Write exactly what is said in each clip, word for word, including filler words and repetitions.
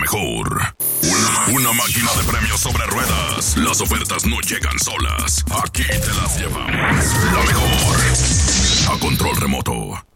mejor. Una, una máquina de premios sobre ruedas. Las ofertas no llegan solas. Aquí te las llevamos. La mejor. A control remoto.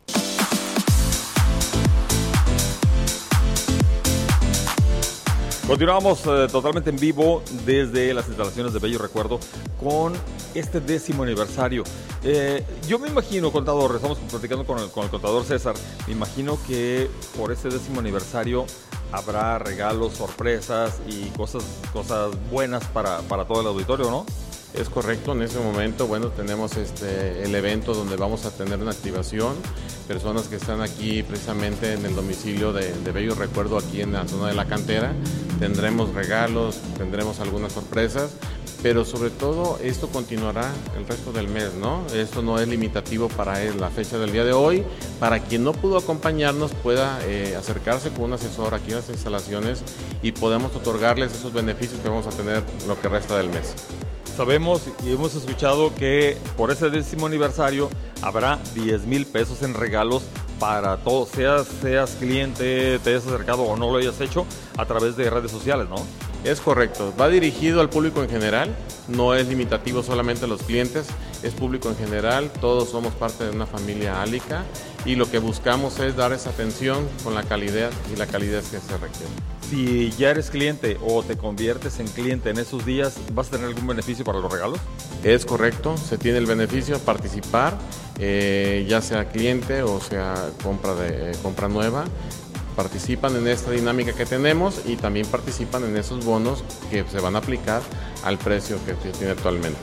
Continuamos eh, totalmente en vivo desde las instalaciones de Bello Recuerdo con este décimo aniversario. Eh, yo me imagino, contador, estamos platicando con el, con el contador César, me imagino que por este décimo aniversario habrá regalos, sorpresas y cosas, cosas buenas para, para todo el auditorio, ¿no? Es correcto, en ese momento, bueno, tenemos este, el evento donde vamos a tener una activación, personas que están aquí precisamente en el domicilio de, de Bello Recuerdo, aquí en la zona de la cantera, tendremos regalos, tendremos algunas sorpresas, pero sobre todo esto continuará el resto del mes, ¿no? Esto no es limitativo para él, la fecha del día de hoy. Para quien no pudo acompañarnos pueda eh, acercarse con un asesor aquí en las instalaciones y podemos otorgarles esos beneficios que vamos a tener lo que resta del mes. Sabemos y hemos escuchado que por ese décimo aniversario habrá diez mil pesos en regalos para todos, seas, seas cliente, te hayas acercado o no lo hayas hecho a través de redes sociales, ¿no? Es correcto, va dirigido al público en general, no es limitativo solamente a los clientes, es público en general, todos somos parte de una familia álica y lo que buscamos es dar esa atención con la calidad y la calidez que se requiere. Si ya eres cliente o te conviertes en cliente en esos días, ¿vas a tener algún beneficio para los regalos? Es correcto, se tiene el beneficio de participar, eh, ya sea cliente o sea compra, de, eh, compra nueva. Participan en esta dinámica que tenemos y también participan en esos bonos que se van a aplicar al precio que, que tiene actualmente.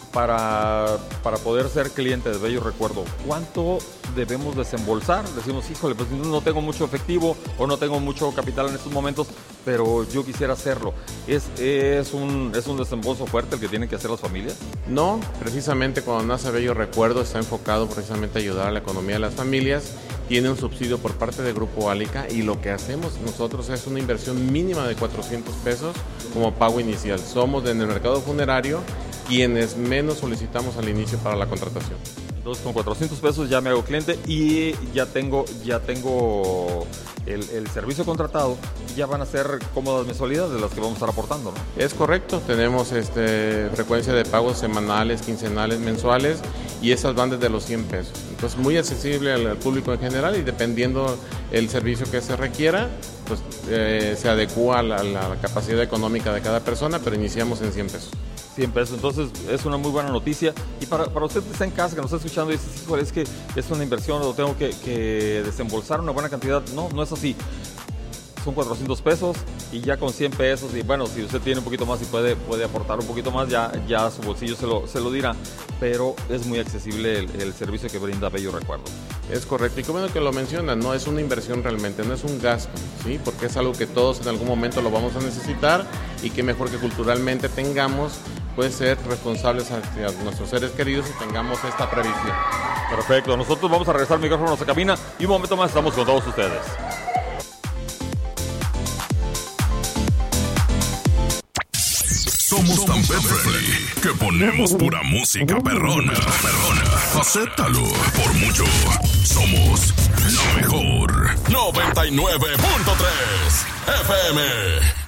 Para, para poder ser cliente de Bello Recuerdo, ¿cuánto debemos desembolsar? Decimos, híjole, pues no tengo mucho efectivo o no tengo mucho capital en estos momentos, pero yo quisiera hacerlo. ¿Es, es, un, ¿Es un desembolso fuerte el que tienen que hacer las familias? No, precisamente cuando nace Bello Recuerdo está enfocado precisamente a ayudar a la economía de las familias. Tiene un subsidio por parte del Grupo Álica y lo que hacemos nosotros es una inversión mínima de cuatrocientos pesos como pago inicial. Somos en el mercado funerario quienes menos solicitamos al inicio para la contratación. Entonces con cuatrocientos pesos ya me hago cliente y ya tengo, ya tengo el, el servicio contratado, ya van a ser cómodas mensualidades de las que vamos a estar aportando, ¿no? Es correcto, tenemos este, frecuencia de pagos semanales, quincenales, mensuales y esas van desde los cien pesos. Entonces muy accesible al, al público en general y dependiendo el servicio que se requiera, pues eh, se adecúa a la, a la capacidad económica de cada persona, pero iniciamos en cien pesos. cien pesos, entonces es una muy buena noticia. Y para, para usted que está en casa, que nos está escuchando y dice, híjole, es que es una inversión o tengo que, que desembolsar una buena cantidad. No, no es así. Son cuatrocientos pesos y ya con cien pesos, y bueno, si usted tiene un poquito más y puede, puede aportar un poquito más, ya, ya su bolsillo se lo, se lo dirá, pero es muy accesible el, el servicio que brinda Bello Recuerdo. Es correcto, y qué bueno que lo mencionan, no es una inversión realmente, no es un gasto, ¿sí? Porque es algo que todos en algún momento lo vamos a necesitar y qué mejor que culturalmente tengamos, pues ser responsables hacia nuestros seres queridos y tengamos esta previsión. Perfecto, nosotros vamos a regresar el micrófono a nuestra cabina y un momento más estamos con todos ustedes. Somos tan pet friendly que ponemos pura música perrona. Perrona. Acéptalo. Por mucho. Somos la mejor. noventa y nueve punto tres F M.